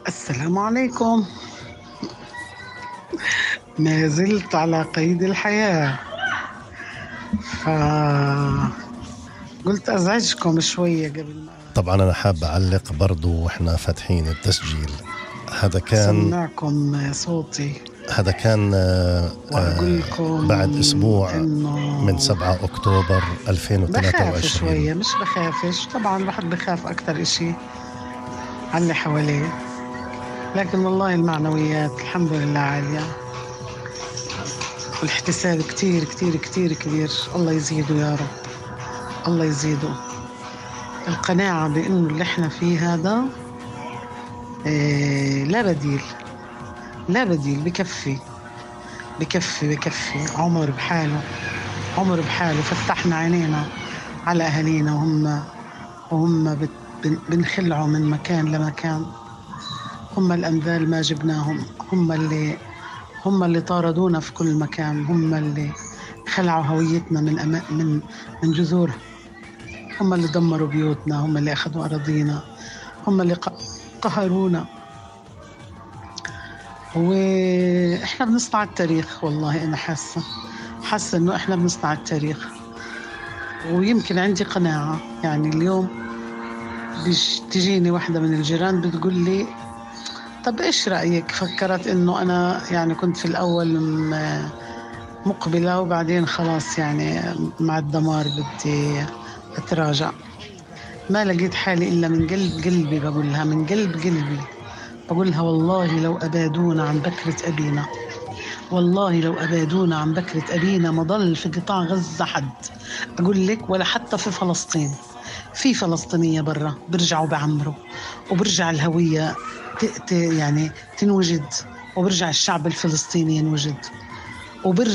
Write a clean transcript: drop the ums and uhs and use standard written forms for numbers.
السلام عليكم. ما زلت على قيد الحياة، فقلت أزعجكم شوية قبل ما طبعا أنا حاب أعلق برضو وإحنا فاتحين التسجيل. هذا كان أسمعكم صوتي هذا كان وأقول لكم بعد أسبوع من إنه 7 أكتوبر بخاف 2023. شوية، مش بخافش طبعا، الواحد بخاف أكتر إشي على اللي حواليه، لكن والله المعنويات الحمد لله عالية، والاحتساب كتير كتير كتير كبير. الله يزيده يا رب، الله يزيده. القناعة بأنه اللي احنا فيه هذا لا بديل، لا بديل، بكفي بكفي بكفي. عمر بحاله، عمر بحاله. فتحنا عينينا على أهالينا وهم بنخلعوا من مكان لمكان. هم الأنذال ما جبناهم، هم اللي طاردونا في كل مكان، هم اللي خلعوا هويتنا من جذورها، هم اللي دمروا بيوتنا، هم اللي أخذوا أراضينا، هم اللي قهرونا. وإحنا بنصنع التاريخ. والله أنا حاسة إنه إحنا بنصنع التاريخ. ويمكن عندي قناعة، يعني اليوم تجيني واحدة من الجيران بتقول لي طب إيش رأيك؟ فكرت إنه أنا يعني كنت في الأول مقبلة، وبعدين خلاص يعني مع الدمار بدي أتراجع. ما لقيت حالي إلا من قلب قلبي بقولها، من قلب قلبي بقولها والله لو أبادونا عن بكرة أبينا، والله لو أبادونا عن بكرة أبينا ما ضل في قطاع غزة حد. أقول لك ولا حتى في فلسطين، في فلسطينية برا برجعوا بعمروا، وبرجع الهوية يعني تنوجد، وبرجع الشعب الفلسطيني ينوجد، وبرجع